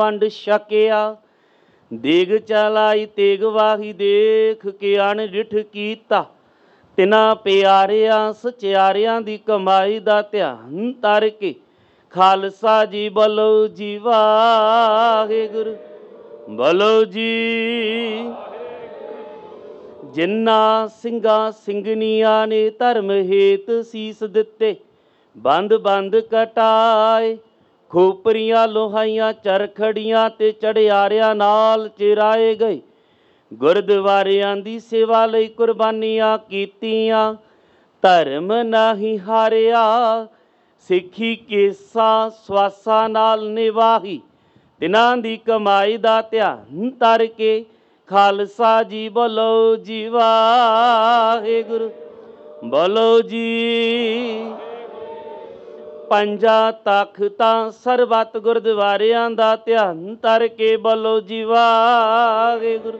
ਵੰਡ ਛਕਿਆ। ਦੇਗ ਚਲਾਈ ਤੇਗ ਵਾਹੀ ਦੇਖ ਕੇ ਅਣਡਿਠ ਕੀਤਾ। ਤਿਨਾਂ ਪਿਆਰਿਆਂ ਸਚਿਆਰਿਆਂ ਦੀ ਕਮਾਈ ਦਾ ਧਿਆਨ ਧਰ ਕੇ ਖਾਲਸਾ ਜੀ ਬੋਲੋ ਜੀ ਵਾਹਿਗੁਰੂ ਬੋਲੋ ਜੀ। ਜਿਨ੍ਹਾਂ ਸਿੰਘਾਂ ਸਿੰਘਣੀਆਂ ਨੇ ਧਰਮ ਹੇਤ ਸੀਸ ਦਿੱਤੇ, ਬੰਦ ਬੰਦ ਕਟਾਏ, ਖੋਪਰੀਆਂ ਲੋਹਾਈਆਂ ਚਰਖੜੀਆਂ ਤੇ ਚੜਿਆਰਿਆਂ ਨਾਲ ਚਿਰਾਏ ਗਏ। ਗੁਰਦੁਆਰਿਆਂ ਦੀ ਸੇਵਾ ਲਈ ਕੁਰਬਾਨੀਆਂ ਕੀਤੀਆਂ, ਧਰਮ ਨਹੀਂ ਹਾਰਿਆ। ਸਿੱਖੀ ਕੇਸਾਂ ਸਵਾਸਾਂ ਨਾਲ ਨਿਭਾਈ, ਤਿਨਾਂ ਦੀ ਕਮਾਈ ਦਾ ਧਿਆਨ ਧਰ ਕੇ ਖਾਲਸਾ ਜੀ ਬੋਲੋ ਜੀ ਵਾਹਿਗੁਰੂ ਬੋਲੋ ਜੀ। ਪੰਜਾਂ ਤਖ਼ਤਾਂ ਸਰਬੱਤ ਗੁਰਦੁਆਰਿਆਂ ਦਾ ਧਿਆਨ ਧਰ ਕੇ ਬੋਲੋ ਜੀ ਵਾਹਿਗੁਰੂ